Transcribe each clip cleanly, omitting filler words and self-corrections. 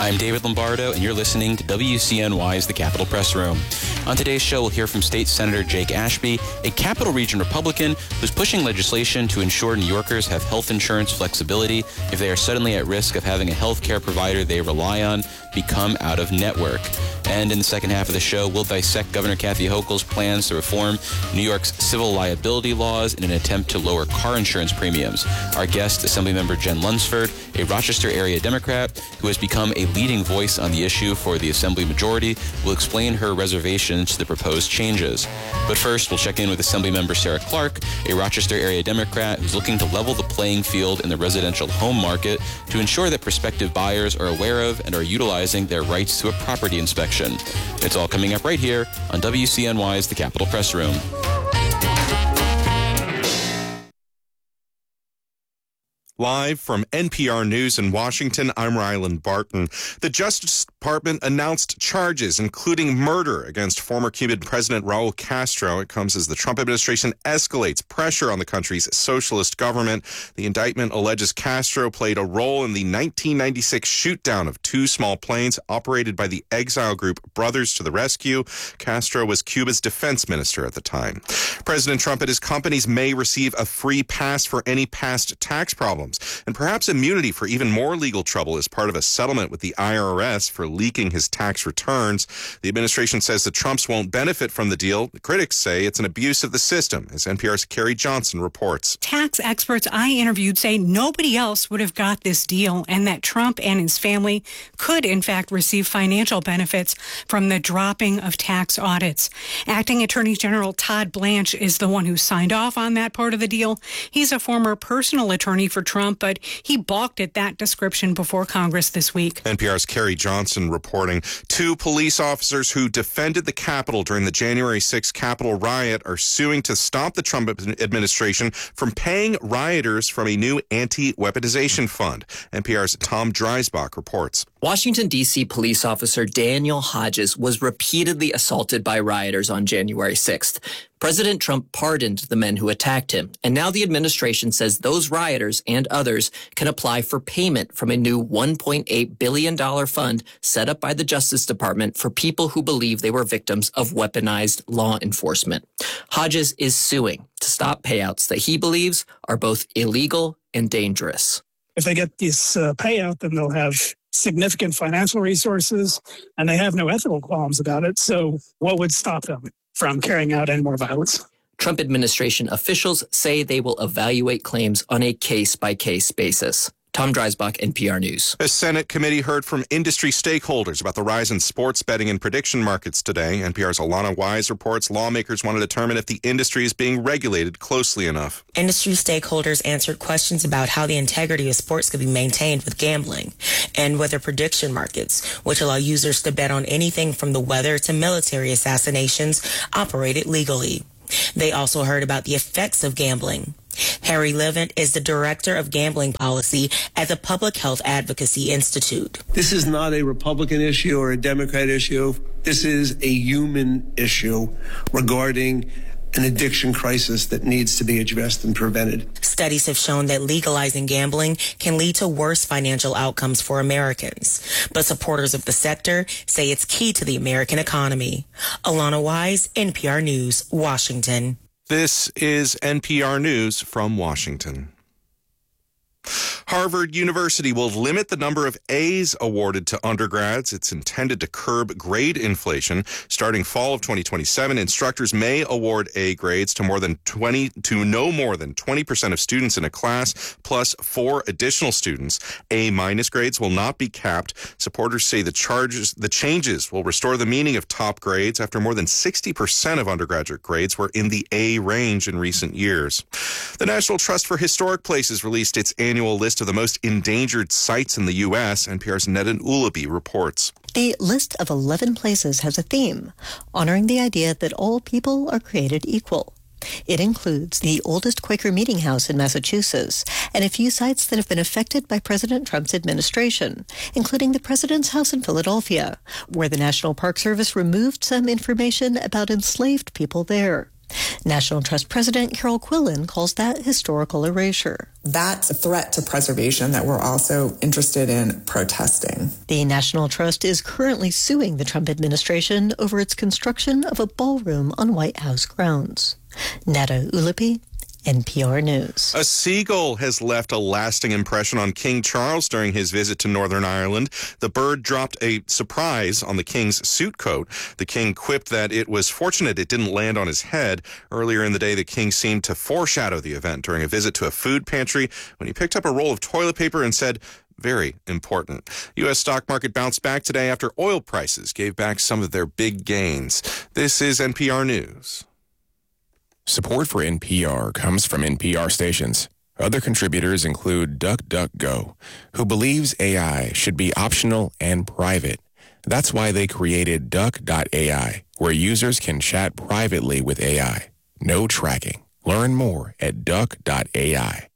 I'm David Lombardo, and you're listening to WCNY's The Capitol Press Room. On today's show, we'll hear from State Senator Jake Ashby, a Capital Region Republican who's pushing legislation to ensure New Yorkers have health insurance flexibility if they are suddenly at risk of having a health care provider they rely on become out of network. And in the second half of the show, we'll dissect Governor Kathy Hochul's plans to reform New York's civil liability laws in an attempt to lower car insurance premiums. Our guest, Assemblymember Jen Lunsford, a Rochester area Democrat who has become a leading voice on the issue for the Assembly majority, will explain her reservations to the proposed changes. But first, we'll check in with Assemblymember Sarah Clark, a Rochester area Democrat who's looking to level the playing field in the residential home market to ensure that prospective buyers are aware of and are utilizing their rights to a property inspection. It's all coming up right here on WCNY's The Capitol Press Room. Live from NPR News in Washington, I'm Ryland Barton. The Justice Department announced charges, including murder against former Cuban President Raul Castro. It comes as the Trump administration escalates pressure on the country's socialist government. The indictment alleges Castro played a role in the 1996 shootdown of two small planes operated by the exile group Brothers to the Rescue. Castro was Cuba's defense minister at the time. President Trump and his companies may receive a free pass for any past tax problems, and perhaps immunity for even more legal trouble as part of a settlement with the IRS for leaking his tax returns. The administration says the Trumps won't benefit from the deal. The critics say it's an abuse of the system, as NPR's Carrie Johnson reports. Tax experts I interviewed say nobody else would have got this deal, and that Trump and his family could, in fact, receive financial benefits from the dropping of tax audits. Acting Attorney General Todd Blanche is the one who signed off on that part of the deal. He's a former personal attorney for Trump, but he balked at that description before Congress this week. NPR's Carrie Johnson reporting. Two police officers who defended the Capitol during the January 6th Capitol riot are suing to stop the Trump administration from paying rioters from a new anti-weaponization fund. NPR's Tom Dreisbach reports. Washington, D.C. police officer Daniel Hodges was repeatedly assaulted by rioters on January 6th. President Trump pardoned the men who attacked him, and now the administration says those rioters and others can apply for payment from a new $1.8 billion fund set up by the Justice Department for people who believe they were victims of weaponized law enforcement. Hodges is suing to stop payouts that he believes are both illegal and dangerous. If they get this payout, then they'll have significant financial resources, and they have no ethical qualms about it. So what would stop them from carrying out any more violence? Trump administration officials say they will evaluate claims on a case-by-case basis. Tom Dreisbach, NPR News. A Senate committee heard from industry stakeholders about the rise in sports betting and prediction markets today. NPR's Alana Wise reports lawmakers want to determine if the industry is being regulated closely enough. Industry stakeholders answered questions about how the integrity of sports could be maintained with gambling and whether prediction markets, which allow users to bet on anything from the weather to military assassinations, operated legally. They also heard about the effects of gambling. Harry Levant is the director of gambling policy at the Public Health Advocacy Institute. This is not a Republican issue or a Democrat issue. This is a human issue regarding an addiction crisis that needs to be addressed and prevented. Studies have shown that legalizing gambling can lead to worse financial outcomes for Americans. But supporters of the sector say it's key to the American economy. Alana Wise, NPR News, Washington. This is NPR News from Washington. Harvard University will limit the number of A's awarded to undergrads. It's intended to curb grade inflation. Starting fall of 2027, instructors may award A grades to no more than 20% of students in a class, plus 4 additional students. A- grades will not be capped. Supporters say the changes will restore the meaning of top grades after more than 60% of undergraduate grades were in the A range in recent years. The National Trust for Historic Places released its annual list of the most endangered sites in the U.S. NPR's Nedan Ulabi reports. The list of 11 places has a theme, honoring the idea that all people are created equal. It includes the oldest Quaker meeting house in Massachusetts and a few sites that have been affected by President Trump's administration, including the President's house in Philadelphia, where the National Park Service removed some information about enslaved people there. National Trust President Carol Quillen calls that historical erasure. That's a threat to preservation that we're also interested in protesting. The National Trust is currently suing the Trump administration over its construction of a ballroom on White House grounds. Nada Ulupi, NPR News. A seagull has left a lasting impression on King Charles during his visit to Northern Ireland. The bird dropped a surprise on the king's suit coat. The king quipped that it was fortunate it didn't land on his head. Earlier in the day, the king seemed to foreshadow the event during a visit to a food pantry when he picked up a roll of toilet paper and said, "Very important." U.S. stock market bounced back today after oil prices gave back some of their big gains. This is NPR News. Support for NPR comes from NPR stations. Other contributors include DuckDuckGo, who believes AI should be optional and private. That's why they created Duck.ai, where users can chat privately with AI. No tracking. Learn more at Duck.ai.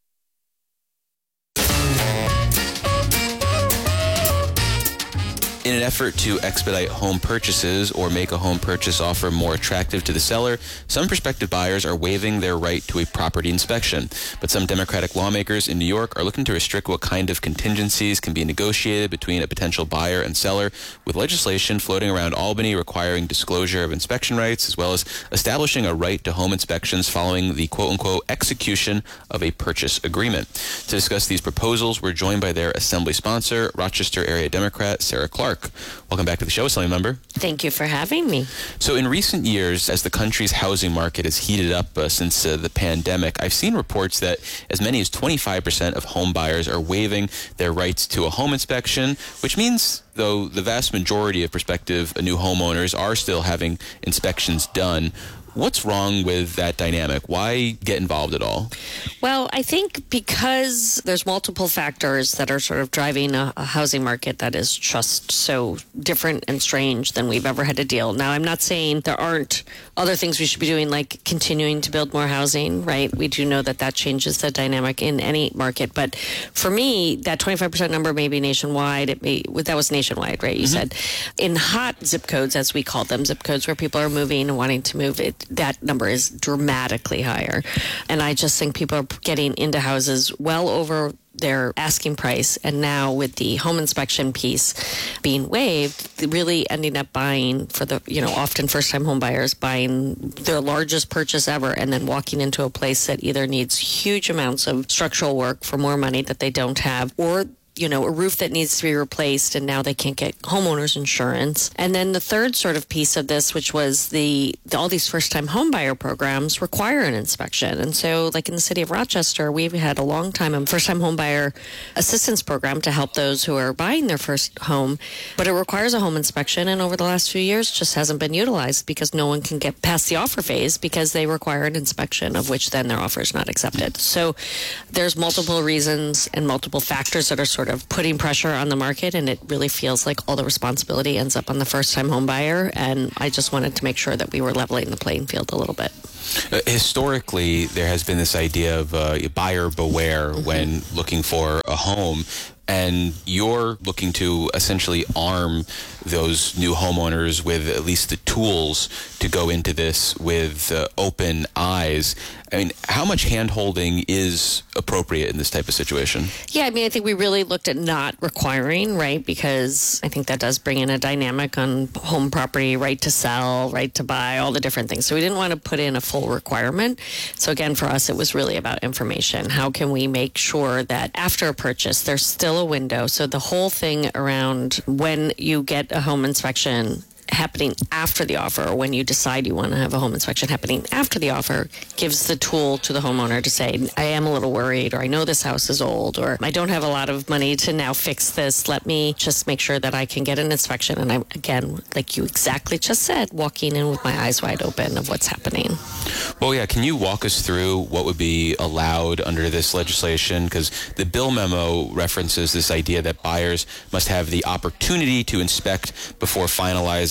In an effort to expedite home purchases or make a home purchase offer more attractive to the seller, some prospective buyers are waiving their right to a property inspection. But some Democratic lawmakers in New York are looking to restrict what kind of contingencies can be negotiated between a potential buyer and seller, with legislation floating around Albany requiring disclosure of inspection rights, as well as establishing a right to home inspections following the quote-unquote execution of a purchase agreement. To discuss these proposals, we're joined by their assembly sponsor, Rochester area Democrat Sarah Clark. Welcome back to the show, Assembly Member. Thank you for having me. So in recent years, as the country's housing market has heated up since the pandemic, I've seen reports that as many as 25% of home buyers are waiving their rights to a home inspection, which means, though, the vast majority of prospective new homeowners are still having inspections done. What's wrong with that dynamic? Why get involved at all? Well, I think because there's multiple factors that are sort of driving a housing market that is just so different and strange than we've ever had to deal. Now, I'm not saying there aren't other things we should be doing, like continuing to build more housing, right? We do know that that changes the dynamic in any market. But for me, that 25% number may be nationwide. That was nationwide, right? You said in hot zip codes, as we call them, zip codes where people are moving and wanting to move, that number is dramatically higher. And I just think people are getting into houses well over their asking price, and now with the home inspection piece being waived, really ending up buying for the, often first-time home buyers buying their largest purchase ever and then walking into a place that either needs huge amounts of structural work for more money that they don't have, or a roof that needs to be replaced, and now they can't get homeowners insurance. And then the third sort of piece of this, which was all these first-time homebuyer programs require an inspection. And so, like in the city of Rochester, we've had a long time a first-time homebuyer assistance program to help those who are buying their first home, but it requires a home inspection, and over the last few years just hasn't been utilized because no one can get past the offer phase because they require an inspection, of which then their offer is not accepted. So there's multiple reasons and multiple factors that are sort of putting pressure on the market, and it really feels like all the responsibility ends up on the first-time home buyer, and I just wanted to make sure that we were leveling the playing field a little bit. Historically, there has been this idea of buyer beware when looking for a home, and you're looking to essentially arm those new homeowners with at least the tools to go into this with open eyes. I mean, how much hand-holding is appropriate in this type of situation? Yeah, I think we really looked at not requiring, right? Because I think that does bring in a dynamic on home property, right to sell, right to buy, all the different things. So we didn't want to put in a full requirement. So again, for us, it was really about information. How can we make sure that after a purchase, there's still a window? So the whole thing around when you get a home inspection happening after the offer, or when you decide you want to have a home inspection happening after the offer, gives the tool to the homeowner to say, I am a little worried, or I know this house is old, or I don't have a lot of money to now fix this. Let me just make sure that I can get an inspection. And I'm, again, like you exactly just said, walking in with my eyes wide open of what's happening. Well, yeah, can you walk us through what would be allowed under this legislation? Because the bill memo references this idea that buyers must have the opportunity to inspect before finalizing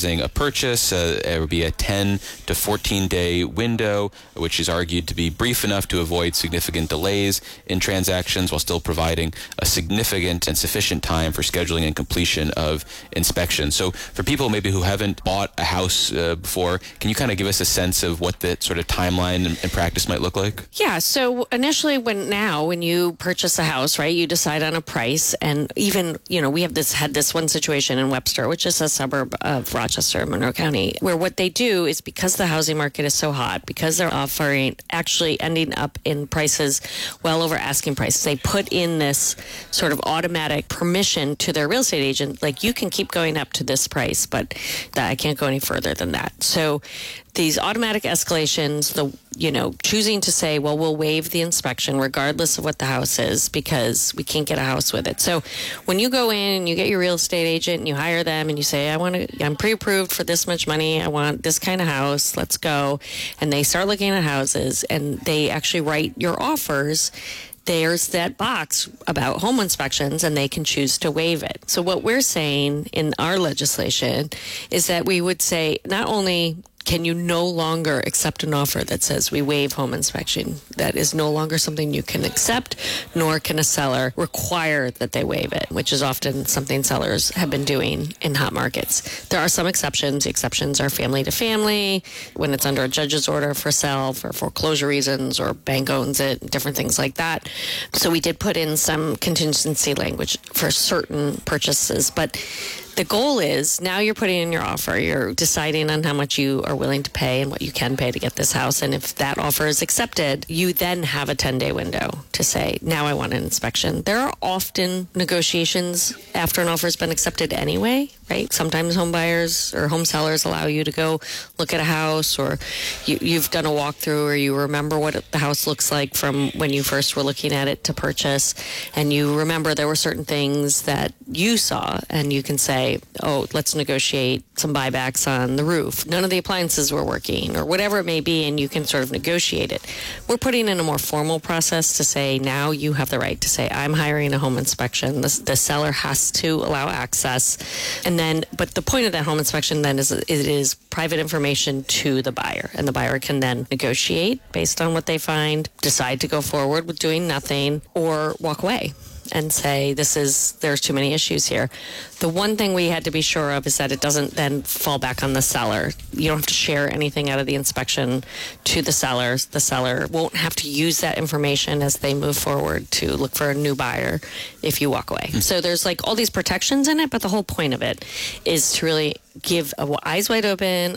a purchase. It would be a 10 to 14-day window, which is argued to be brief enough to avoid significant delays in transactions while still providing a significant and sufficient time for scheduling and completion of inspections. So for people maybe who haven't bought a house before, can you kind of give us a sense of what the sort of timeline and practice might look like? Yeah, so initially when you purchase a house, right, you decide on a price, and even, we had this one situation in Webster, which is a suburb of Rochester, Monroe County, where what they do is, because the housing market is so hot, because they're offering actually ending up in prices well over asking prices, they put in this sort of automatic permission to their real estate agent, like, you can keep going up to this price, but I can't go any further than that. So these automatic escalations, choosing to say, well, we'll waive the inspection regardless of what the house is because we can't get a house with it. So when you go in and you get your real estate agent and you hire them and you say, I'm pre-approved for this much money, I want this kind of house, let's go. And they start looking at houses and they actually write your offers. There's that box about home inspections, and they can choose to waive it. So what we're saying in our legislation is that we would say, not only can you no longer accept an offer that says we waive home inspection, that is no longer something you can accept, nor can a seller require that they waive it, which is often something sellers have been doing in hot markets. There are some exceptions. The exceptions are family to family, when it's under a judge's order for sale for foreclosure reasons, or bank owns it, different things like that. So we did put in some contingency language for certain purchases, but the goal is, now you're putting in your offer, you're deciding on how much you are willing to pay and what you can pay to get this house. And if that offer is accepted, you then have a 10-day window to say, now I want an inspection. There are often negotiations after an offer has been accepted anyway, right? Sometimes home buyers or home sellers allow you to go look at a house, or you've done a walkthrough, or you remember what the house looks like from when you first were looking at it to purchase. And you remember there were certain things that you saw, and you can say, oh, let's negotiate some buybacks on the roof. None of the appliances were working, or whatever it may be, and you can sort of negotiate it. We're putting in a more formal process to say, now you have the right to say, I'm hiring a home inspection. The seller has to allow access. And then, but the point of that home inspection then is it is private information to the buyer, and the buyer can then negotiate based on what they find, decide to go forward with doing nothing, or walk away and say, there's too many issues here. The one thing we had to be sure of is that it doesn't then fall back on the seller. You don't have to share anything out of the inspection to the sellers. The seller won't have to use that information as they move forward to look for a new buyer if you walk away. So there's like all these protections in it, but the whole point of it is to really give eyes wide open,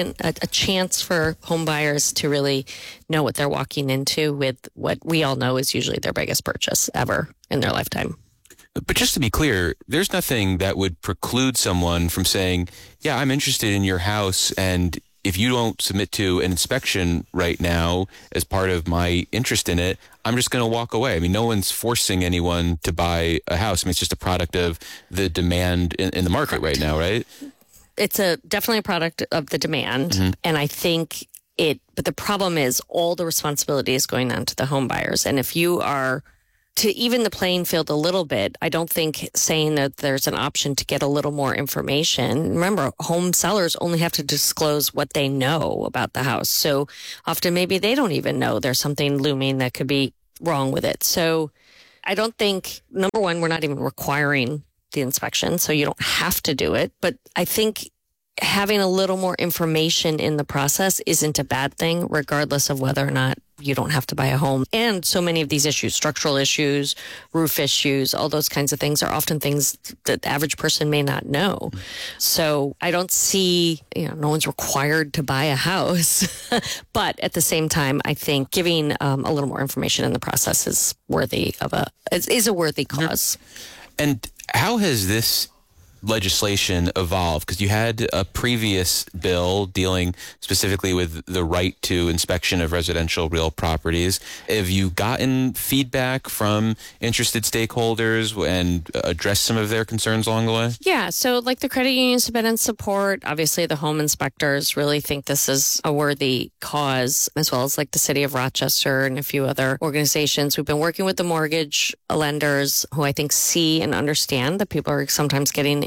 a chance for home buyers to really know what they're walking into with what we all know is usually their biggest purchase ever in their lifetime. But just to be clear, there's nothing that would preclude someone from saying, yeah, I'm interested in your house, and if you don't submit to an inspection right now as part of my interest in it, I'm just going to walk away. I mean, no one's forcing anyone to buy a house. I mean, it's just a product of the demand in the market right now, right? It's definitely a product of the demand. Mm-hmm. And I think but the problem is all the responsibility is going on to the home buyers. And if you are to even the playing field a little bit, I don't think saying that there's an option to get a little more information. Remember, home sellers only have to disclose what they know about the house. So often maybe they don't even know there's something looming that could be wrong with it. So I don't think, number one, we're not even requiring the inspection, so you don't have to do it. But I think having a little more information in the process isn't a bad thing, regardless of whether or not you don't have to buy a home. And so many of these issues, structural issues, roof issues, all those kinds of things are often things that the average person may not know. So I don't see, no one's required to buy a house. But at the same time, I think giving a little more information in the process is a worthy cause. And how has this legislation evolve? Because you had a previous bill dealing specifically with the right to inspection of residential real properties. Have you gotten feedback from interested stakeholders and addressed some of their concerns along the way? Yeah, so like the credit unions have been in support. Obviously, the home inspectors really think this is a worthy cause, as well as like the city of Rochester and a few other organizations. We've been working with the mortgage lenders, who I think see and understand that people are sometimes getting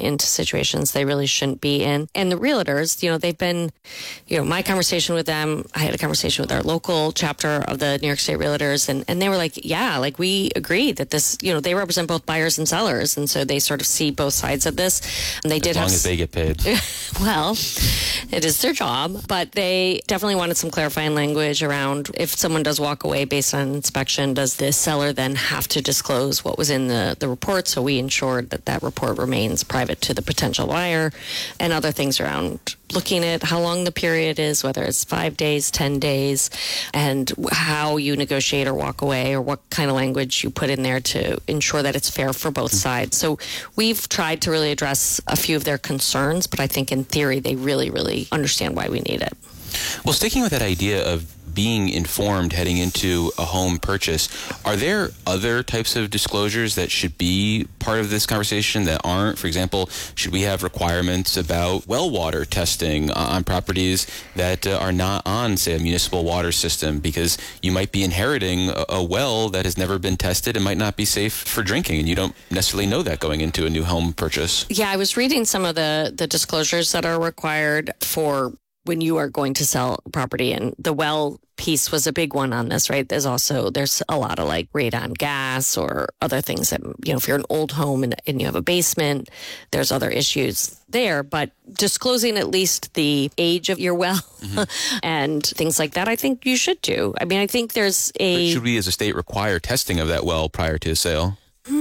into situations they really shouldn't be in. And the realtors, they've been, my conversation with them, I had a conversation with our local chapter of the New York State Realtors, and they were like, yeah, like we agree that this, they represent both buyers and sellers. And so they sort of see both sides of this. And they did as long as they get paid. Well, it is their job, but they definitely wanted some clarifying language around if someone does walk away based on inspection, does the seller then have to disclose what was in the report? So we ensured that report remains private to the potential buyer, and other things around looking at how long the period is, whether it's 5 days, 10 days, and how you negotiate or walk away, or what kind of language you put in there to ensure that it's fair for both sides. So we've tried to really address a few of their concerns, but I think in theory they really, really understand why we need it. Well, sticking with that idea of being informed heading into a home purchase, are there other types of disclosures that should be part of this conversation that aren't? For example, should we have requirements about well water testing on properties that are not on, say, a municipal water system? Because you might be inheriting a well that has never been tested and might not be safe for drinking, and you don't necessarily know that going into a new home purchase. Yeah, I was reading some of the disclosures that are required for when you are going to sell property, and the well piece was a big one on this, right? There's a lot of like radon gas or other things that, if you're an old home and you have a basement, there's other issues there, but disclosing at least the age of your well and things like that, I think you should do. I mean, I think there's But should we as a state require testing of that well prior to sale?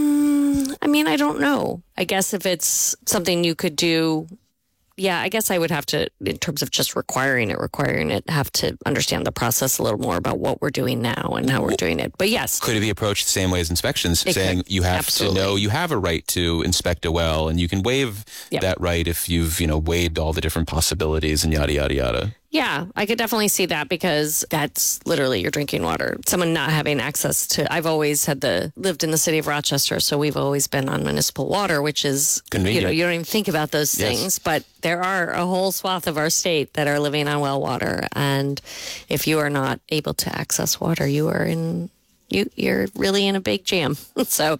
I mean, I don't know. I guess if it's something you could do, yeah, I guess I would have to, in terms of just requiring it, have to understand the process a little more about what we're doing now and how we're doing it. But yes. Could it be approached the same way as inspections, saying you have Absolutely. to know you have a right to inspect a well, and you can waive that right if you've, weighed all the different possibilities and yada, yada, yada? Yeah, I could definitely see that, because that's literally your drinking water. Someone not having access to, I've always lived in the city of Rochester, so we've always been on municipal water, which is convenient. You don't even think about those things, but there are a whole swath of our state that are living on well water. And if you are not able to access water, you're really in a big jam. So,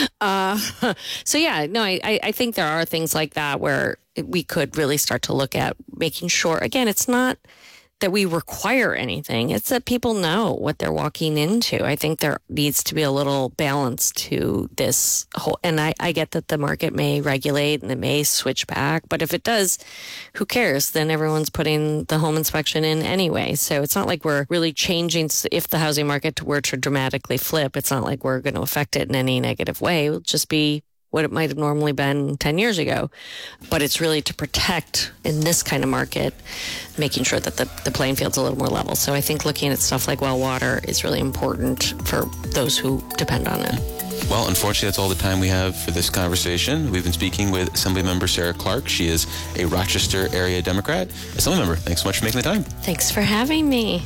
I think there are things like that where we could really start to look at making sure, again, it's not that we require anything. It's that people know what they're walking into. I think there needs to be a little balance to this whole, and I get that the market may regulate and it may switch back, but if it does, who cares? Then everyone's putting the home inspection in anyway. So it's not like we're really changing. If the housing market were to dramatically flip, it's not like we're going to affect it in any negative way. It'll just be what it might have normally been 10 years ago. But it's really to protect, in this kind of market, making sure that the playing field's a little more level. So I think looking at stuff like well water is really important for those who depend on it. Well, unfortunately, that's all the time we have for this conversation. We've been speaking with Assemblymember Sarah Clark. She is a Rochester area Democrat. Assemblymember, thanks so much for making the time. Thanks for having me.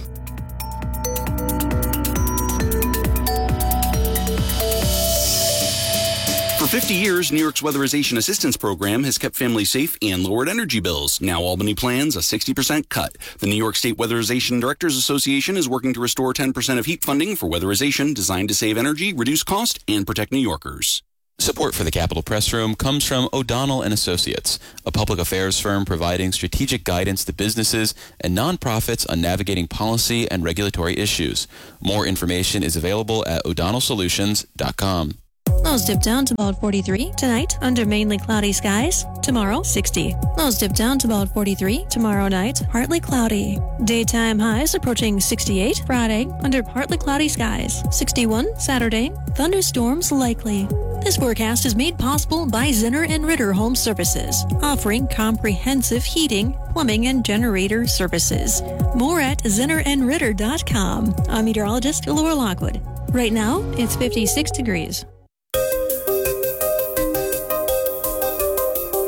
For 50 years, New York's Weatherization Assistance Program has kept families safe and lowered energy bills. Now Albany plans a 60% cut. The New York State Weatherization Directors Association is working to restore 10% of HEAP funding for weatherization designed to save energy, reduce cost, and protect New Yorkers. Support for the Capitol Press Room comes from O'Donnell & Associates, a public affairs firm providing strategic guidance to businesses and nonprofits on navigating policy and regulatory issues. More information is available at o'donnellsolutions.com. Lows dip down to about 43 tonight under mainly cloudy skies. Tomorrow, 60. Lows dip down to about 43 tomorrow night, partly cloudy. Daytime highs approaching 68 Friday under partly cloudy skies. 61 Saturday, thunderstorms likely. This forecast is made possible by Zinner and Ritter Home Services, offering comprehensive heating, plumbing, and generator services. More at zinnerandritter.com. I'm meteorologist Laura Lockwood. Right now, it's 56 degrees.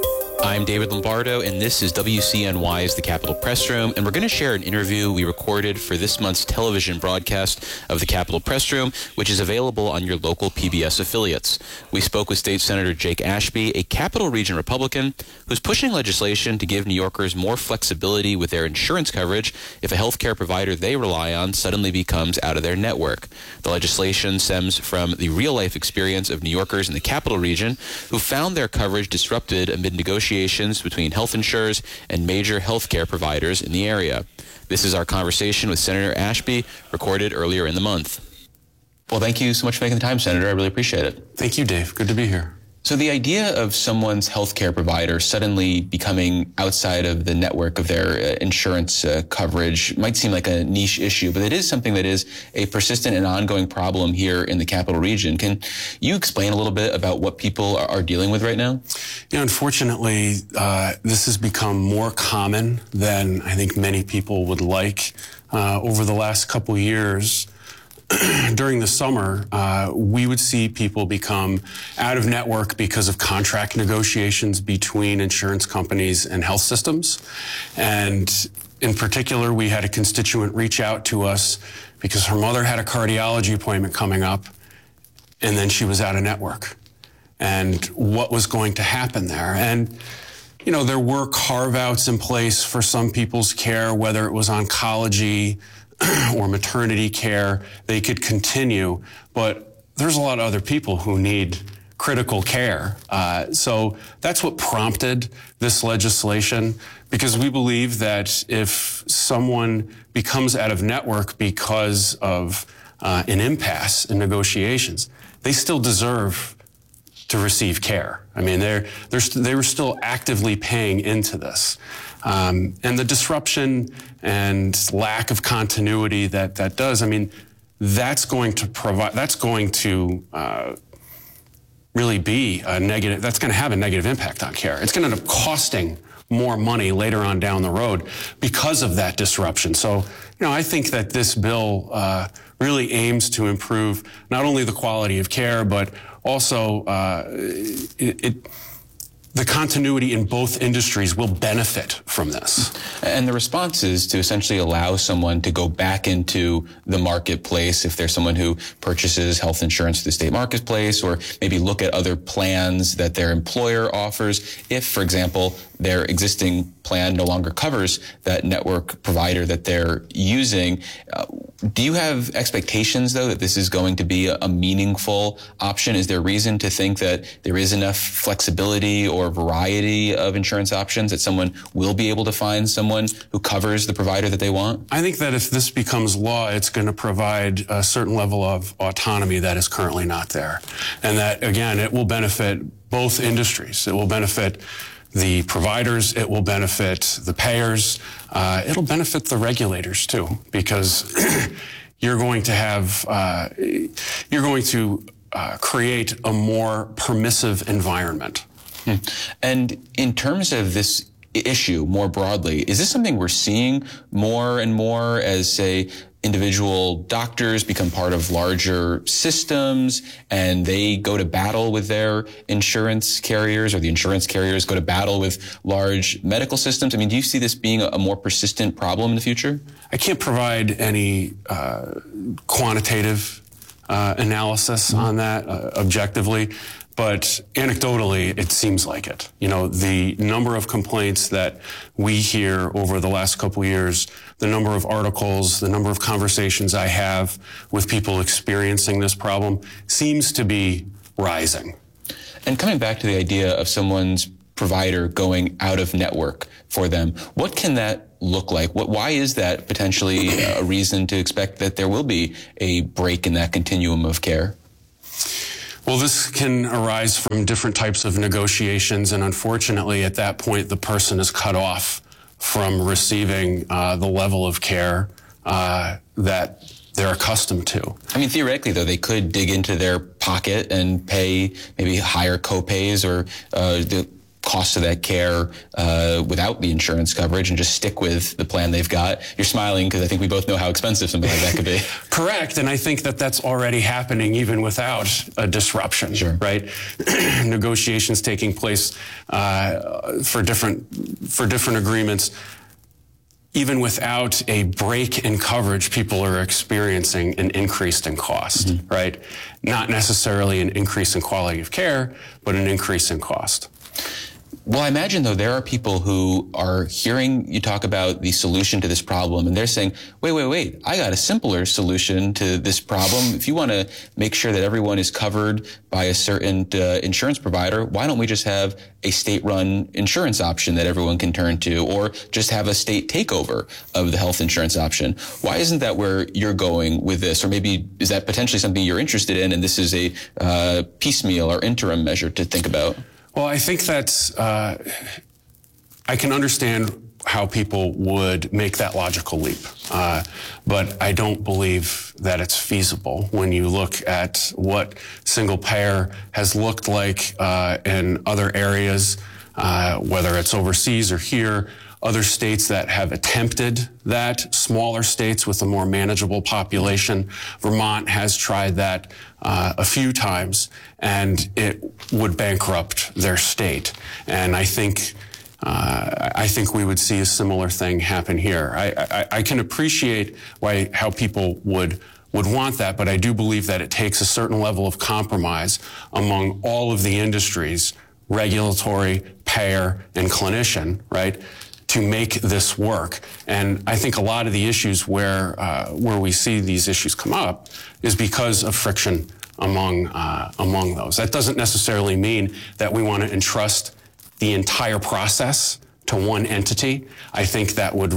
I'm David Lombardo, and this is WCNY's The Capitol Press Room, and we're going to share an interview we recorded for this month's television broadcast of The Capitol Press Room, which is available on your local PBS affiliates. We spoke with State Senator Jake Ashby, a Capital Region Republican who's pushing legislation to give New Yorkers more flexibility with their insurance coverage if a healthcare provider they rely on suddenly becomes out of their network. The legislation stems from the real-life experience of New Yorkers in the Capital Region who found their coverage disrupted amid negotiations between health insurers and major healthcare providers in the area. This is our conversation with Senator Ashby, recorded earlier in the month. Well, thank you so much for making the time, Senator. I really appreciate it. Thank you, Dave. Good to be here. So the idea of someone's healthcare provider suddenly becoming outside of the network of their insurance coverage might seem like a niche issue, but it is something that is a persistent and ongoing problem here in the Capital Region. Can you explain a little bit about what people are dealing with right now? You know, unfortunately, this has become more common than I think many people would like. Over the last couple of years, during the summer, we would see people become out of network because of contract negotiations between insurance companies and health systems. And in particular, we had a constituent reach out to us because her mother had a cardiology appointment coming up, and then she was out of network. And what was going to happen there? And you know, there were carve-outs in place for some people's care, whether it was oncology or maternity care, they could continue, but there's a lot of other people who need critical care. So that's what prompted this legislation, because we believe that if someone becomes out of network because of an impasse in negotiations, they still deserve to receive care. I mean, they were still actively paying into this. And the disruption and lack of continuity that does, I mean, that's going to really be a negative, that's going to have a negative impact on care. It's going to end up costing more money later on down the road because of that disruption. So, you know, I think that this bill really aims to improve not only the quality of care, but also the continuity in both industries will benefit from this. And the response is to essentially allow someone to go back into the marketplace if there's someone who purchases health insurance through the state marketplace, or maybe look at other plans that their employer offers if, for example, their existing plan no longer covers that network provider that they're using. Do you have expectations, though, that this is going to be a meaningful option? Is there reason to think that there is enough flexibility or variety of insurance options that someone will be able to find someone who covers the provider that they want? I think that if this becomes law, it's going to provide a certain level of autonomy that is currently not there. And that, again, it will benefit both industries. It will benefit the providers, it will benefit the payers, it'll benefit the regulators too, because you're going to have, create a more permissive environment. And in terms of this issue more broadly, is this something we're seeing more and more as, say, individual doctors become part of larger systems and they go to battle with their insurance carriers, or the insurance carriers go to battle with large medical systems? I mean, do you see this being a more persistent problem in the future? I can't provide any quantitative analysis on that objectively, but anecdotally, it seems like it. You know, the number of complaints that we hear over the last couple of years, the number of articles, the number of conversations I have with people experiencing this problem seems to be rising. And coming back to the idea of someone's provider going out of network for them, what can that look like? Why is that potentially a reason to expect that there will be a break in that continuum of care? Well, this can arise from different types of negotiations, and unfortunately, at that point, the person is cut off from receiving the level of care that they're accustomed to. I mean, theoretically, though, they could dig into their pocket and pay maybe higher copays or the cost of that care without the insurance coverage and just stick with the plan they've got. You're smiling because I think we both know how expensive something like that could be. Correct, and I think that that's already happening even without a disruption, right? Negotiations taking place for different agreements. Even without a break in coverage, people are experiencing an increase in cost, right? Not necessarily an increase in quality of care, but an increase in cost. Well, I imagine, though, there are people who are hearing you talk about the solution to this problem, and they're saying, wait, I got a simpler solution to this problem. If you want to make sure that everyone is covered by a certain insurance provider, why don't we just have a state-run insurance option that everyone can turn to, or just have a state takeover of the health insurance option? Why isn't that where you're going with this? Or maybe is that potentially something you're interested in, and this is a piecemeal or interim measure to think about? Well, I think that's, I can understand how people would make that logical leap, but I don't believe that it's feasible when you look at what single payer has looked like in other areas, whether it's overseas or here. Other states that have attempted that, smaller states with a more manageable population. Vermont has tried that a few times, and it would bankrupt their state. And I think we would see a similar thing happen here. I can appreciate how people would want that, but I do believe that it takes a certain level of compromise among all of the industries, regulatory, payer, and clinician, right, to make this work. And I think a lot of the issues where we see these issues come up is because of friction among those. That doesn't necessarily mean that we want to entrust the entire process to one entity. I think that would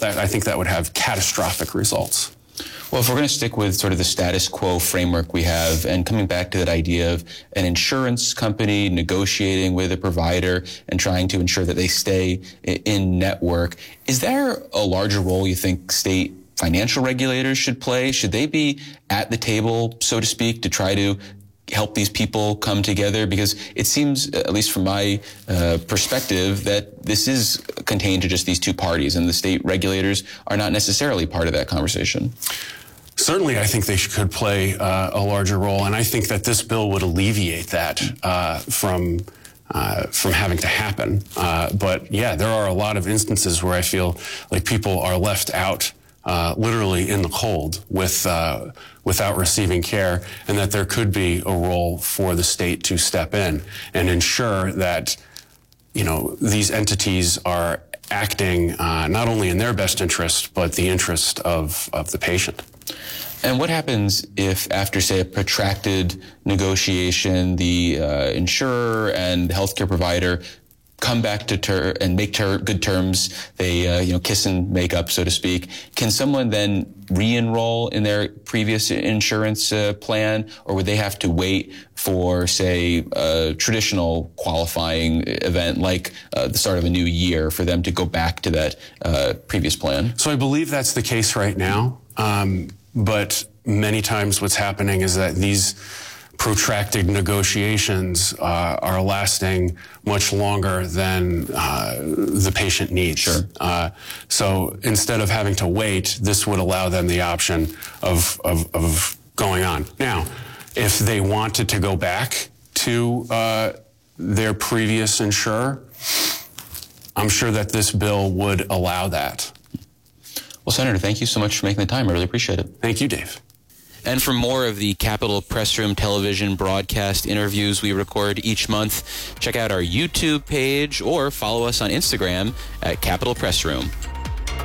have catastrophic results. Well, if we're going to stick with sort of the status quo framework we have, and coming back to that idea of an insurance company negotiating with a provider and trying to ensure that they stay in network, is there a larger role you think state financial regulators should play? Should they be at the table, so to speak, to try to help these people come together? Because it seems, at least from my perspective, that this is contained to just these two parties, and the state regulators are not necessarily part of that conversation. Certainly, I think they could play a larger role, and I think that this bill would alleviate that from having to happen. But yeah, there are a lot of instances where I feel like people are left out literally in the cold without receiving care, and that there could be a role for the state to step in and ensure that, you know, these entities are acting not only in their best interest, but the interest of the patient. And what happens if, after, say, a protracted negotiation, the insurer and the healthcare provider come back to and make good terms? They, kiss and make up, so to speak. Can someone then re-enroll in their previous insurance plan, or would they have to wait for, say, a traditional qualifying event like the start of a new year for them to go back to that previous plan? So I believe that's the case right now. But many times what's happening is that these protracted negotiations are lasting much longer than the patient needs. Sure. So instead of having to wait, this would allow them the option of going on. Now, if they wanted to go back to their previous insurer, I'm sure that this bill would allow that. Well, Senator, thank you so much for making the time. I really appreciate it. Thank you, Dave. And for more of the Capitol Press Room television broadcast interviews we record each month, check out our YouTube page or follow us on Instagram at Capitol Press Room.